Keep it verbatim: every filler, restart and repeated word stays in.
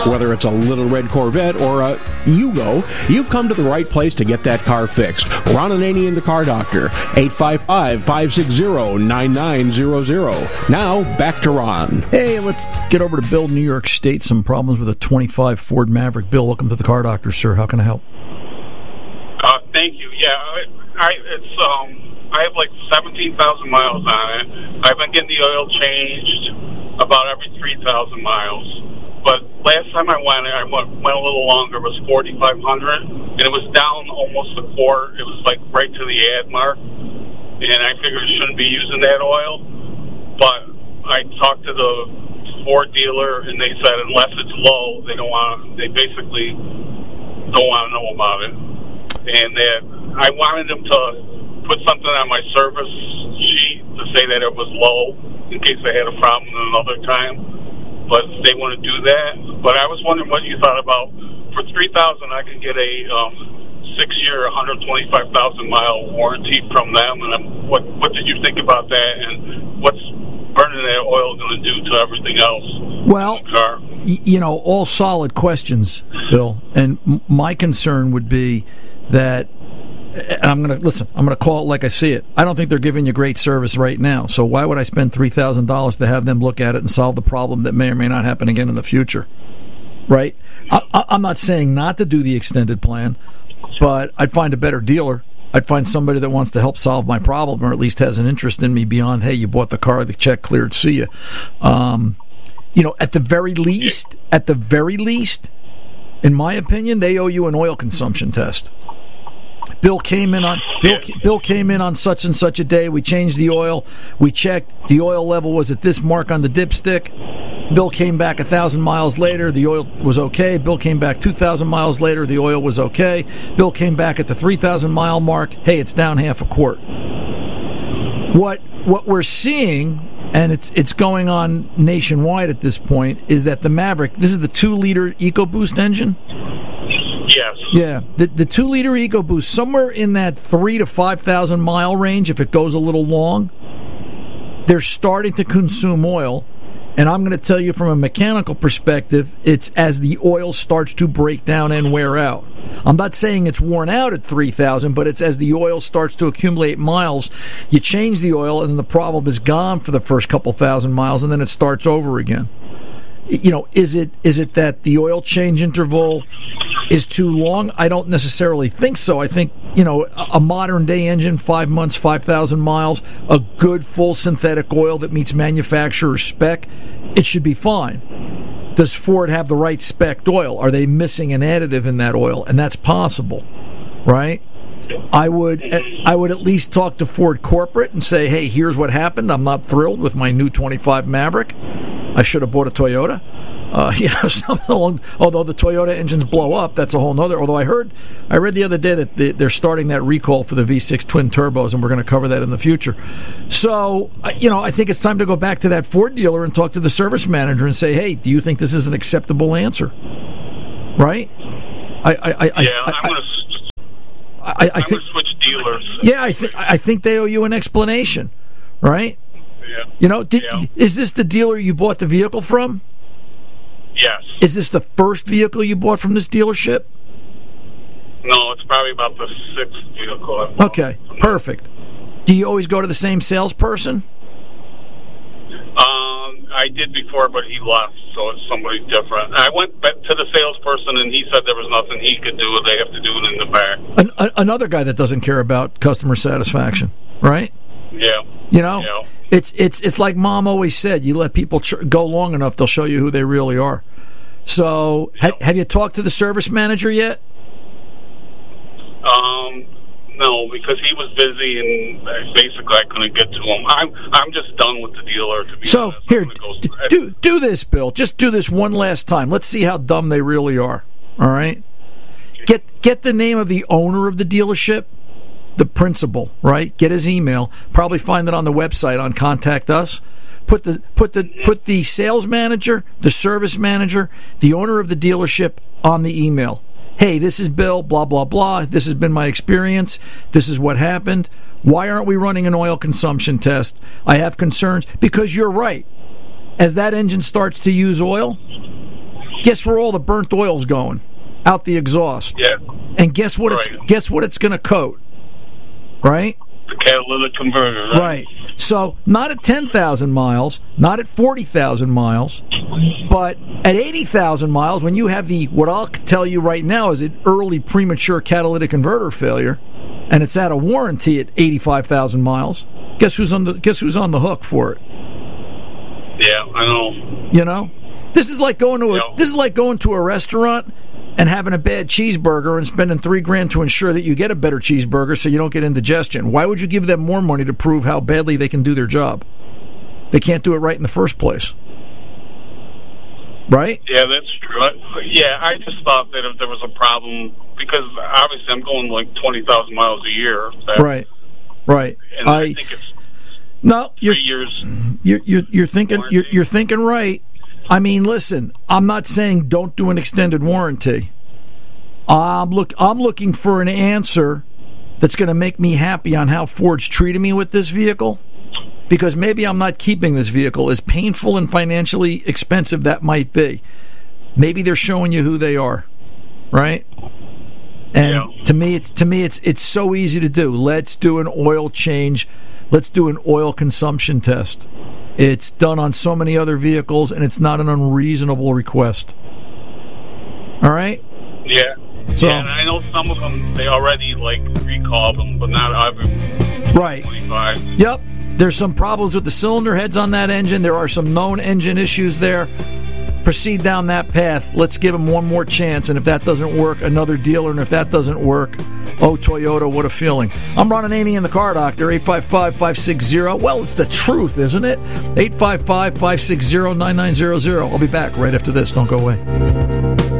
Whether it's a little red Corvette or a Yugo, you've come to the right place to get that car fixed. Ron Ananian and the Car Doctor, eight five five, five six zero, nine nine zero zero. Now, back to Ron. Hey, let's get over to Bill, New York State. Some problems with a twenty-five Ford Maverick. Bill, welcome to the Car Doctor, sir. How can I help? Uh, thank you. Yeah, I, I it's um, I have like seventeen thousand miles on it. I've been getting the oil changed about every three thousand miles. But last time I went, I went, went a little longer. It was forty-five hundred, and it was down almost a quart. It was like right to the ad mark, and I figured I shouldn't be using that oil. But I talked to the Ford dealer, and they said unless it's low, they don't want. They basically don't want to know about it. And that I wanted them to put something on my service sheet to say that it was low in case I had a problem another time. But they want to do that. But I was wondering what you thought about. For three thousand dollars, I can get a um, six-year, one hundred twenty-five thousand mile warranty from them. And I'm, what what did you think about that? And what's burning that oil going to do to everything else? Well, in the car? y- you know, all solid questions, Bill. And m- my concern would be that. And I'm going to listen. I'm going to call it like I see it. I don't think they're giving you great service right now. So why would I spend three thousand dollars to have them look at it and solve the problem that may or may not happen again in the future? Right? I, I, I'm not saying not to do the extended plan, but I'd find a better dealer. I'd find somebody that wants to help solve my problem, or at least has an interest in me beyond, hey, you bought the car, the check cleared, see you. Um, you know, at the very least, at the very least, in my opinion, they owe you an oil consumption test. Bill came in on Bill, Bill came in on such and such a day. We changed the oil. We checked. The oil level was at this mark on the dipstick. Bill came back a thousand miles later. The oil was okay. Bill came back two thousand miles later. The oil was okay. Bill came back at the three thousand mile mark. Hey, it's down half a quart. What what we're seeing, and it's it's going on nationwide at this point, is that the Maverick. This is the two liter EcoBoost engine. Yes. Yeah, the the two liter EcoBoost, somewhere in that three to five thousand mile range. If it goes a little long, they're starting to consume oil, and I'm going to tell you from a mechanical perspective, it's as the oil starts to break down and wear out. I'm not saying it's worn out at three thousand, but it's as the oil starts to accumulate miles. You change the oil, and the problem is gone for the first couple thousand miles, and then it starts over again. You know, is it is it that the oil change interval is too long? I don't necessarily think so. I think, you know, a modern day engine, five months, five thousand miles, a good full synthetic oil that meets manufacturer's spec, it should be fine. Does Ford have the right spec'd oil? Are they missing an additive in that oil? And that's possible, right? I would I would at least talk to Ford corporate and say, hey, here's what happened. I'm not thrilled with my new twenty-five Maverick. I should have bought a Toyota. Uh, you know, something along, although the Toyota engines blow up, that's a whole nother. Although I heard, I read the other day that they, they're starting that recall for the V six twin turbos, and we're going to cover that in the future. So, you know, I think it's time to go back to that Ford dealer and talk to the service manager and say, hey, do you think this is an acceptable answer? Right? I, I, I, yeah, I, I'm going to. I, I I'm think going to switch dealers. Yeah, I think I think they owe you an explanation, right? Yeah. You know, did, yeah. is this the dealer you bought the vehicle from? Yes. Is this the first vehicle you bought from this dealership? No, it's probably about the sixth vehicle I've bought. Okay, perfect. Do you always go to the same salesperson? Um, I did before, but he left, so it's somebody different. I went back to the salesperson, and he said there was nothing he could do. They have to do it in the back. An, a, another guy that doesn't care about customer satisfaction, right? Yeah. You know, yeah. it's it's it's like Mom always said. You let people ch- go long enough, they'll show you who they really are. So, Yep. ha- have you talked to the service manager yet? Um, no, because he was busy, and basically I couldn't get to him. I'm I'm just done with the dealer, to be So honest. here, Go d- do do this, Bill. Just do this one last time. Let's see how dumb they really are. All right. Get get the name of the owner of the dealership, the principal. Right. Get his email. Probably find it on the website on Contact Us. Put the put the put the sales manager, the service manager, the owner of the dealership on the email. Hey, this is Bill, blah, blah, blah. This has been my experience. This is what happened. Why aren't we running an oil consumption test? I have concerns. Because you're right. As that engine starts to use oil, guess where all the burnt oil's going? Out the exhaust. Yeah. And guess what Right. it's guess what it's going to coat? Right? The catalytic converter, right? Right. So, not at ten thousand miles, not at forty thousand miles, but at eighty thousand miles, when you have the, what I'll tell you right now is an early premature catalytic converter failure, and it's out of warranty at eighty-five thousand miles, guess who's on the guess who's on the hook for it? Yeah, I know. You know? This is like going to a Yeah. this is like going to a restaurant and having a bad cheeseburger and spending three grand to ensure that you get a better cheeseburger so you don't get indigestion. Why would you give them more money to prove how badly they can do their job? They can't do it right in the first place. Right? Yeah, that's true. I, yeah, I just thought that if there was a problem, because obviously I'm going like twenty thousand miles a year. That, Right. Right. And I, I think it's no, you're three years. you're you're, you're thinking warranty. you're, you're thinking right. I mean, listen, I'm not saying don't do an extended warranty. I'm look I'm looking for an answer that's going to make me happy on how Ford's treating me with this vehicle, because maybe I'm not keeping this vehicle, as painful and financially expensive that might be. Maybe they're showing you who they are, right? And Yeah. to me, it's to me it's it's so easy to do. Let's do an oil change. Let's do an oil consumption test. It's done on so many other vehicles, and it's not an unreasonable request. All right? Yeah. So- yeah, and I know some of them, they already, like, recalled them, but not every Right. twenty-five. Yep. There's some problems with the cylinder heads on that engine. There are some known engine issues there. Proceed down that path. Let's give them one more chance, and if that doesn't work, another dealer, and if that doesn't work, oh, Toyota, what a feeling. I'm Ron Ananian in the Car Doctor, eight five five, five six zero. Well, it's the truth, isn't it? eight five five, five six zero, nine nine zero zero. I'll be back right after this. Don't go away.